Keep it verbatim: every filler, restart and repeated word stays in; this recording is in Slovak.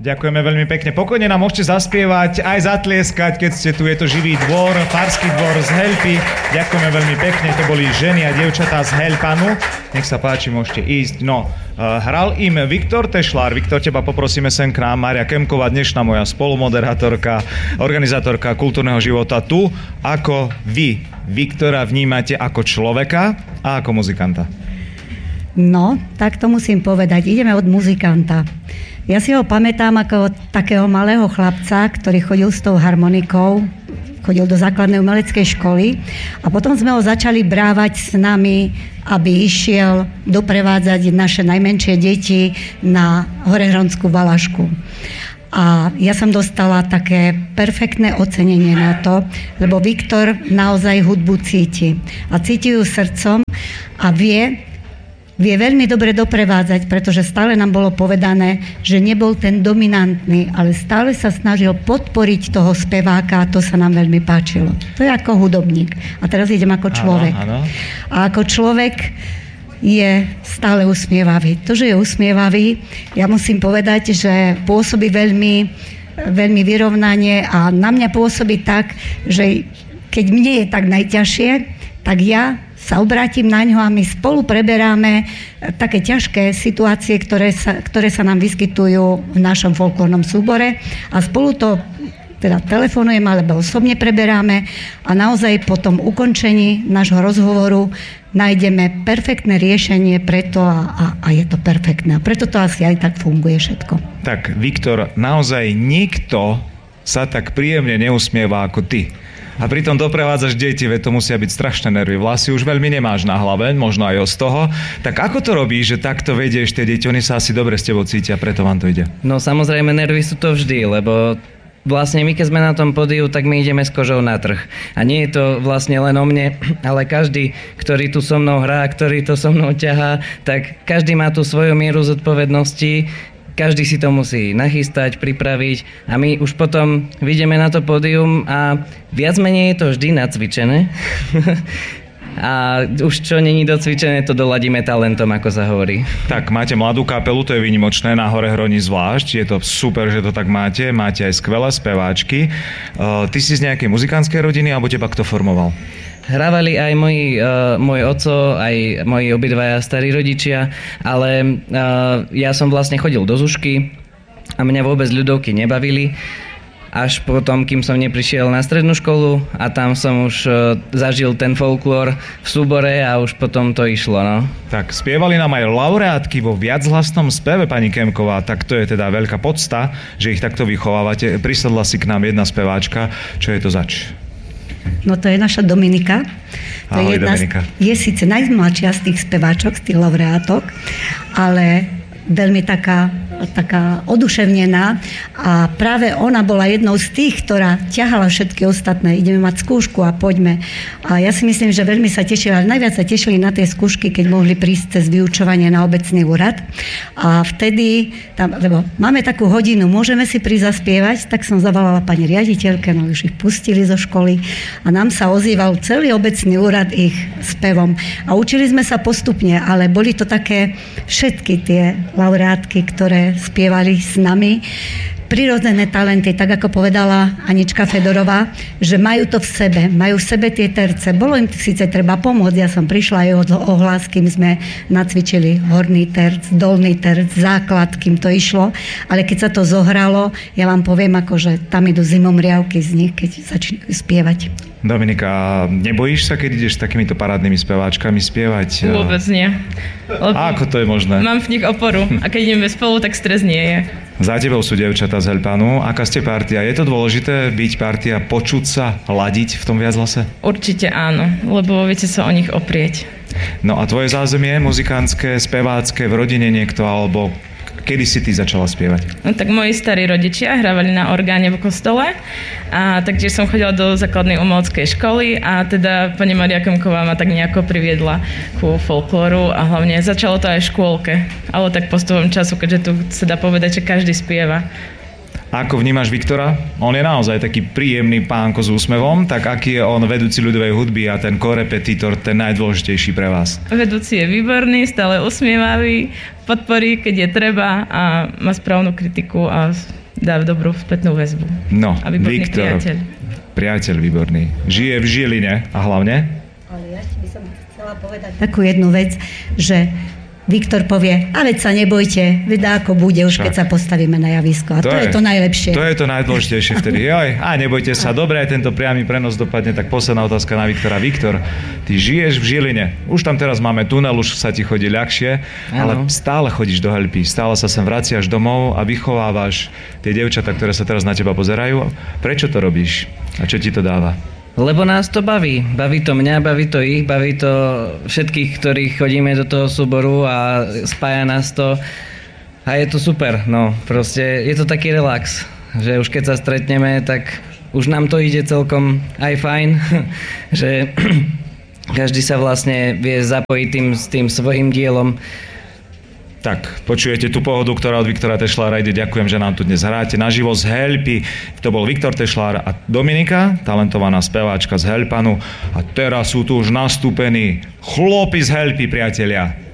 Ďakujeme veľmi pekne. Pokojne nám môžete zaspievať, aj zatlieskať, keď ste tu. Je to živý dvor, farský dvor z Helpy. Ďakujeme veľmi pekne. To boli ženy a dievčatá z Helpanu. Nech sa páči, môžete ísť. No, uh, hral im Viktor Tešlár. Viktor, teba poprosíme sem k nám. Mária Kemková, dnešná moja spolumoderátorka, organizátorka kultúrneho života tu. Ako vy Viktora vnímate ako človeka a ako muzikanta? No, tak to musím povedať. Ideme od muzikanta. Ja si ho pamätám ako takého malého chlapca, ktorý chodil s tou harmonikou, chodil do základnej umeleckej školy a potom sme ho začali brávať s nami, aby išiel doprevádzať naše najmenšie deti na Horehronskú Valašku. A ja som dostala také perfektné ocenenie na to, lebo Viktor naozaj hudbu cíti. A cíti ju srdcom a vie, vie veľmi dobre doprevádzať, pretože stále nám bolo povedané, že nebol ten dominantný, ale stále sa snažil podporiť toho speváka a to sa nám veľmi páčilo. To je ako hudobník. A teraz idem ako človek. Áno, áno. A ako človek je stále usmievavý. To, že je usmievavý, ja musím povedať, že pôsobí veľmi, veľmi vyrovnanie a na mňa pôsobí tak, že keď mne je tak najťažšie, tak ja sa obrátim na ňo a my spolu preberáme také ťažké situácie, ktoré sa, ktoré sa nám vyskytujú v našom folklórnom súbore a spolu to teda telefonujeme alebo osobne preberáme a naozaj po tom ukončení nášho rozhovoru nájdeme perfektné riešenie preto a, a, a je to perfektné. A preto to asi aj tak funguje všetko. Tak, Viktor, naozaj nikto sa tak príjemne neusmieva ako ty. A pritom doprevádzaš deti, veď to musia byť strašné nervy. Vlasy už veľmi nemáš na hlave, možno aj z toho. Tak ako to robíš, že takto vedieš tie deti? Oni sa asi dobre s tebou cítia, preto vám to ide. No samozrejme, nervy sú to vždy, lebo vlastne my, keď sme na tom pódiu, tak my ideme s kožou na trh. A nie je to vlastne len o mne, ale každý, ktorý tu so mnou hrá, ktorý to so mnou ťahá, tak každý má tú svoju mieru zodpovednosti. Každý si to musí nachystať, pripraviť a my už potom vyjdeme na to pódium a viac menej je to vždy nacvičené. A už čo není docvičené, to doladíme talentom, ako sa hovorí. Tak, máte mladú kapelu, to je výnimočné, na Horehroni zvlášť. Je to super, že to tak máte. Máte aj skvelé speváčky. Uh, ty si z nejakej muzikánskej rodiny, alebo teba kto formoval? Hrávali aj moji, uh, môj oco, aj moji obidvaja starí rodičia, ale uh, ja som vlastne chodil do zušky a mňa vôbec ľudovky nebavili. Až potom, kým som neprišiel na strednú školu a tam som už uh, zažil ten folklór v súbore a už potom to išlo, no. Tak, spievali nám aj laureátky vo viachlasnom speve, pani Kemková, tak to je teda veľká podsta, že ich takto vychovávate. Prisadla si k nám jedna speváčka, čo je to zač? No to je naša Dominika. To Ahoj, je, jedna, Dominika. Je síce najmladšia z tých speváčok, z tých laureátok, ale veľmi taká, taká oduševnená a práve ona bola jednou z tých, ktorá ťahala všetky ostatné. Ideme mať skúšku a poďme. A ja si myslím, že veľmi sa tešili, ale najviac sa tešili na tie skúšky, keď mohli prísť cez vyučovanie na obecný úrad. A vtedy, tam, lebo máme takú hodinu, môžeme si prísť zaspievať, tak som zavolala pani riaditeľke, no už ich pustili zo školy a nám sa ozýval celý obecný úrad ich spevom. A učili sme sa postupne, ale boli to také všetky tie laureátky, ktoré spievali s nami. Prirodzené talenty, tak ako povedala Anička Fedorová, že majú to v sebe, majú v sebe tie terce. Bolo im síce treba pomôcť, ja som prišla aj od ohlas, kým sme nacvičili horný terc, dolný terc, základ, kým to išlo, ale keď sa to zohralo, ja vám poviem, ako, že tam idú zimomriavky z nich, keď začínajú spievať. Dominika, nebojíš sa, keď ideš s takýmito parádnymi speváčkami spievať? Vôbec nie. Lebo a ako to je možné? Mám v nich oporu a keď ideme spolu, tak stres nie je. Za tebou sú dievčatá z Helpanu. Aká ste partia? Je to dôležité byť partia, počuť sa, ladiť v tom viachlase? Určite áno, lebo viete sa o nich oprieť. No a tvoje zázemie muzikánske, spevácké, v rodine niekto, alebo kedy si ty začala spievať? No tak moji starí rodičia hrávali na orgáne v kostole a taktiež som chodila do základnej umeleckej školy a teda pani Mária Kemková ma tak nejako priviedla ku folklóru a hlavne začalo to aj v škôlke, ale tak postupom času, keďže tu sa dá povedať, že každý spieva. Ako vnímaš Viktora? On je naozaj taký príjemný pánko s úsmevom, tak aký je on vedúci ľudovej hudby a ten korepetitor, ten najdôležitejší pre vás? Vedúci je výborný, stále usmievavý, podporí, keď je treba a má správnu kritiku a dá dobrú spätnú väzbu. No, a výborný Viktor, priateľ. priateľ výborný. Žije v Žiline a hlavne? Ale ja by som chcela povedať takú jednu vec, že Viktor povie, a veď sa nebojte, veď ako bude, už Však. keď sa postavíme na javisko. A to, to je, je to najlepšie. To je to najdôležitejšie vtedy. Joj, a nebojte sa, dobre, aj tento priamy prenos dopadne, tak posledná otázka na Viktora. Viktor, ty žiješ v Žiline. Už tam teraz máme tunel, už sa ti chodí ľahšie, ale Áno. stále chodíš do Helpy, stále sa sem vraciaš domov a vychovávaš tie dievčatá, ktoré sa teraz na teba pozerajú. Prečo to robíš? A čo ti to dáva? Lebo nás to baví. Baví to mňa, baví to ich, baví to všetkých, ktorí chodíme do toho súboru a spája nás to. A je to super, no. Proste je to taký relax, že už keď sa stretneme, tak už nám to ide celkom aj fajn, že každý sa vlastne vie zapojiť tým, s tým svojím dielom. Tak, počujete tú pohodu, ktorá od Viktora Tešlára ide. Ďakujem, že nám tu dnes hráte naživo z Helpy. To bol Viktor Tešlár a Dominika, talentovaná speváčka z Helpanu. A teraz sú tu už nastúpení chlopi z Helpy, priatelia.